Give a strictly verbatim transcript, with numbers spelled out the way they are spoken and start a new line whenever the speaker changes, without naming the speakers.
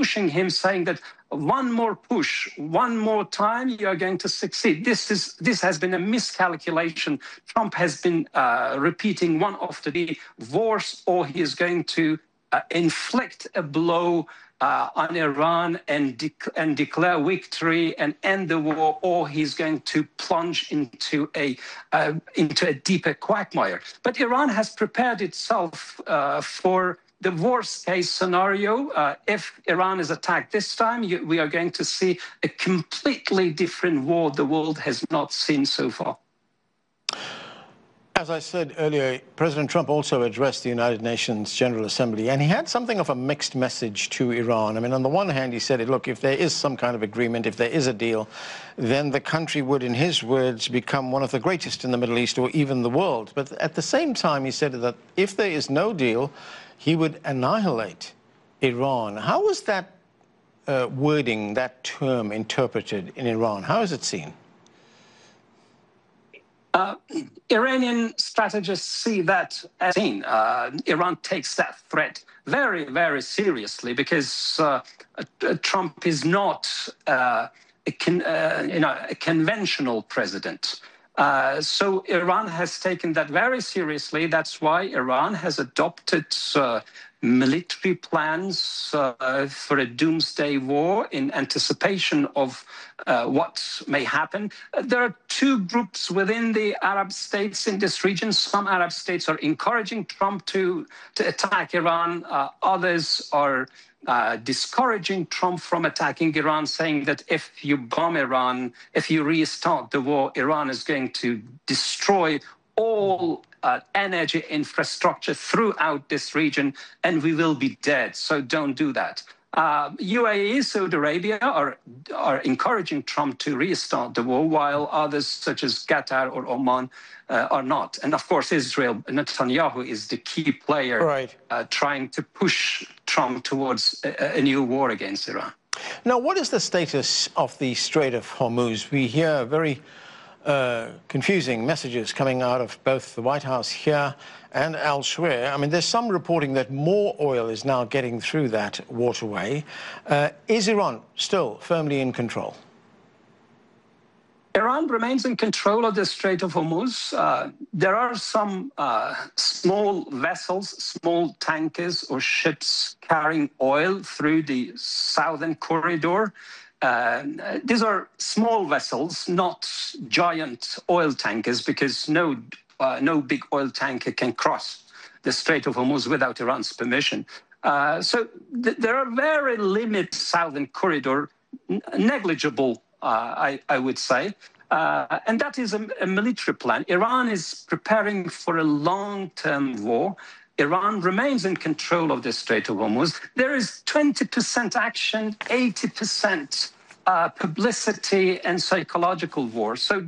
pushing him, saying that one more push, one more time, you are going to succeed. This is this has been a miscalculation. Trump has been uh, repeating one after the wars, or he is going to uh, inflict a blow uh, on Iran and, de and declare victory and end the war, or he's going to plunge into a uh, into a deeper quagmire. But Iran has prepared itself uh, for the worst case scenario. Uh, if Iran is attacked this time, you, we are going to see a completely different war the world has not seen so far.
As I said earlier, President Trump also addressed the United Nations General Assembly, and he had something of a mixed message to Iran. I mean, on the one hand, he said, look, if there is some kind of agreement, if there is a deal, then the country would, in his words, become one of the greatest in the Middle East or even the world. But at the same time, he said that if there is no deal, he would annihilate Iran. How was that uh, wording, that term interpreted in Iran? How is it seen?
Uh, Iranian strategists see that as seen. Uh, Iran takes that threat very, very seriously, because uh, uh, Trump is not uh, a, con uh, you know, a conventional president. Uh, so Iran has taken that very seriously. That's why Iran has adopted uh, military plans uh, for a doomsday war in anticipation of uh, what may happen. Uh, there are two groups within the Arab states in this region. Some Arab states are encouraging Trump to, to attack Iran. Uh, others are Uh, discouraging Trump from attacking Iran, saying that if you bomb Iran, if you restart the war, Iran is going to destroy all uh, energy infrastructure throughout this region, and we will be dead. So don't do that. Uh, U A E, Saudi Arabia are, are encouraging Trump to restart the war, while others such as Qatar or Oman uh, are not. And of course, Israel, Netanyahu is the key player,
right,
uh, trying to push Trump towards a, a new war against Iran.
Now, what is the status of the Strait of Hormuz? We hear very uh, confusing messages coming out of both the White House here and elsewhere. I mean, there's some reporting that more oil is now getting through that waterway. Uh, is Iran still firmly in control?
Iran remains in control of the Strait of Hormuz. Uh, there are some uh, small vessels, small tankers or ships carrying oil through the southern corridor. Uh, these are small vessels, not giant oil tankers, because no, uh, no big oil tanker can cross the Strait of Hormuz without Iran's permission. Uh, so th there are very limited southern corridor, negligible, Uh, I, I would say. Uh, and that is a, a military plan. Iran is preparing for a long-term war. Iran remains in control of the Strait of Hormuz. There is twenty percent action, eighty percent uh, publicity and psychological war. So